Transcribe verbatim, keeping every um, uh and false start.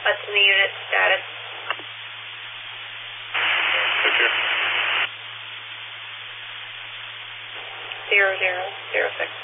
What's in the unit status? Picture. Zero, zero, zero, six.